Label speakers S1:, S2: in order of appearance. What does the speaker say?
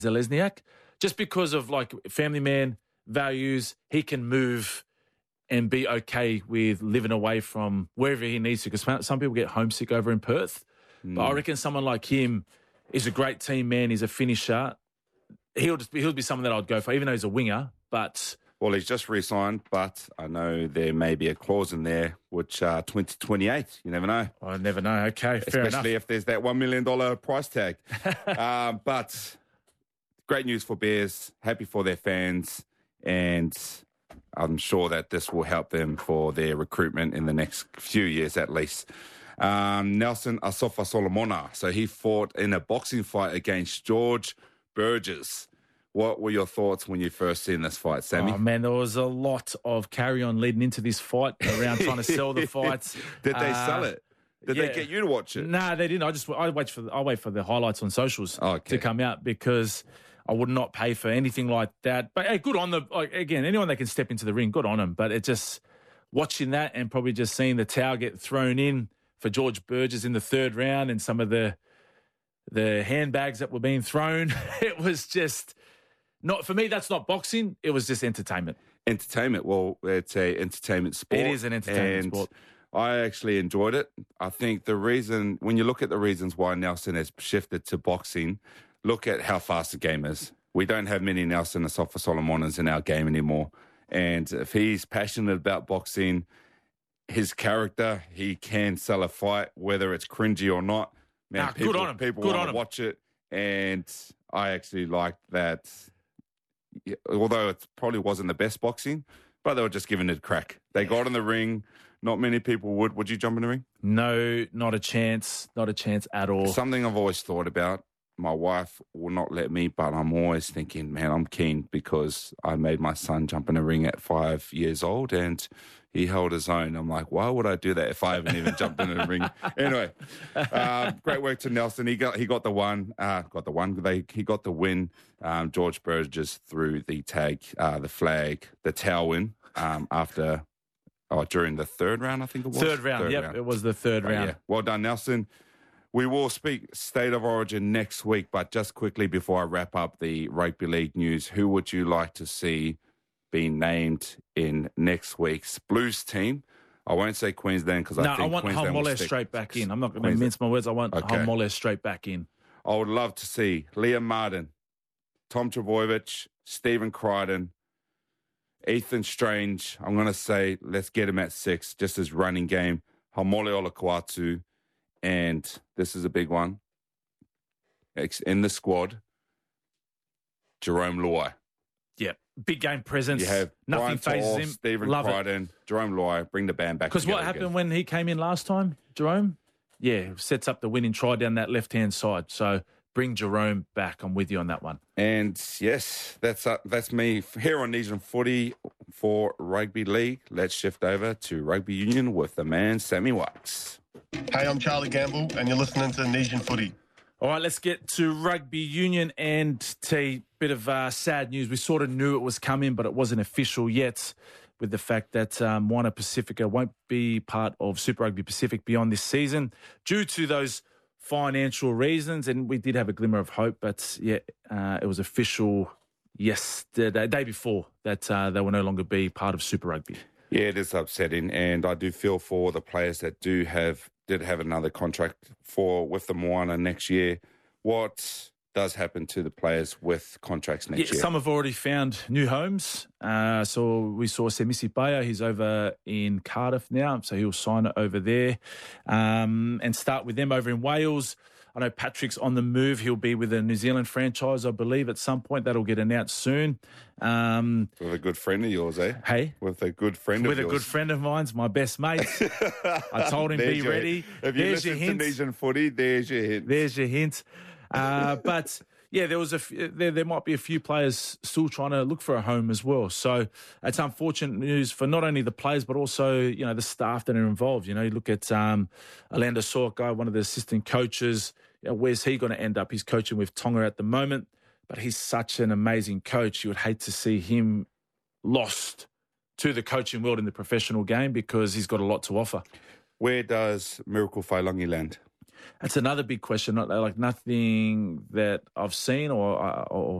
S1: Zelezniak, just because of like family man values. He can move and be okay with living away from wherever he needs to, because some people get homesick over in Perth. But I reckon someone like him is a great team man. He's a finisher. He'll be someone that I'd go for, even though he's a winger. But
S2: well, he's just re-signed, but I know there may be a clause in there which 2028. You never know.
S1: I never know. Okay, fair enough.
S2: Especially if there's that $1 million price tag. But great news for Bears. Happy for their fans, and I'm sure that this will help them for their recruitment in the next few years at least. Nelson Asofa Solomona. So he fought in a boxing fight against George Burgess. What were your thoughts when you first seen this fight, Sammy?
S1: Oh, man, there was a lot of carry-on leading into this fight around trying to sell the fights.
S2: Did they sell it? Did they get you to watch it?
S1: No, they didn't. I wait for the highlights on socials to come out, because I would not pay for anything like that. But hey, good on again, anyone that can step into the ring, good on them. But it just, watching that and probably just seeing the towel get thrown in for George Burgess in the third round, and some of the handbags that were being thrown, it was just not, for me, that's not boxing. It was just entertainment.
S2: Entertainment. Well, it's a entertainment sport.
S1: It is an entertainment sport.
S2: I actually enjoyed it. I think the reason, when you look at the reasons why Nelson has shifted to boxing, look at how fast the game is. We don't have many Nelson Asofa Solomonas in our game anymore. And if he's passionate about boxing, his character, he can sell a fight, whether it's cringy or not. Man, people want to watch it. And I actually liked that, although it probably wasn't the best boxing, but they were just giving it a crack. They got in the ring. Not many people would. Would you jump in the ring?
S1: No, not a chance. Not a chance at all.
S2: Something I've always thought about. My wife will not let me, but I'm always thinking, man, I'm keen, because I made my son jump in a ring at 5 years old and he held his own. I'm like, why would I do that if I haven't even jumped in a ring? Anyway, great work to Nelson. He got the one. He got the win. George Burgess threw the tag, the flag, the towel win during the third round, I think it was.
S1: Third round. It was the third round.
S2: Yeah. Well done, Nelson. We will speak State of Origin next week, but just quickly before I wrap up the rugby league news, who would you like to see being named in next week's Blues team? I won't say Queensland, because I think Queensland
S1: I want Haumole straight back in. I'm not going to mince my words. I want Haumole straight back in.
S2: I would love to see Liam Martin, Tom Trbojevic, Stephen Crichton, Ethan Strange. I'm going to say let's get him at 6, just as running game. Haumole Olakau'atu. And this is a big one. In the squad, Jerome Luai.
S1: Yeah, big game presence.
S2: You have
S1: nothing phases him.
S2: Stephen Crichton, Jerome Luai. Bring the band back.
S1: Because what happened when he came in last time, Jerome? Yeah, sets up the winning try down that left-hand side. So bring Jerome back. I'm with you on that one. And
S2: yes, that's me here on Nesian Footy for Rugby League. Let's shift over to Rugby Union with the man, Sammy Wax.
S3: Hey, I'm Charlie Gamble, and you're listening to Nesian Footy.
S1: All right, let's get to Rugby Union and T. Bit of sad news. We sort of knew it was coming, but it wasn't official yet, with the fact that Moana Pacifica won't be part of Super Rugby Pacific beyond this season due to those financial reasons. And we did have a glimmer of hope, but yeah, it was official yesterday, day before, that they will no longer be part of Super Rugby.
S2: Yeah, it is upsetting, and I do feel for the players that did have another contract with the Moana next year. What does happen to the players with contracts next year?
S1: Some have already found new homes. So we saw Semisi Paya, he's over in Cardiff now, so he'll sign it over there and start with them over in Wales. I know Patrick's on the move. He'll be with a New Zealand franchise, I believe, at some point. That'll get announced soon.
S2: With a good friend of yours, eh?
S1: Hey?
S2: With a good friend of yours.
S1: With a good friend of mine's, my best mate. I told him, be ready.
S2: If you listen to Nesian Footy, there's your hint.
S1: There's your hint. But yeah, there might be a few players still trying to look for a home as well. So it's unfortunate news for not only the players, but also, the staff that are involved. You look at Orlando Sorka, one of the assistant coaches. Where's he going to end up? He's coaching with Tonga at the moment, but he's such an amazing coach. You would hate to see him lost to the coaching world in the professional game, because he's got a lot to offer.
S2: Where does Miracle Whailangi land?
S1: That's another big question. Like nothing that I've seen or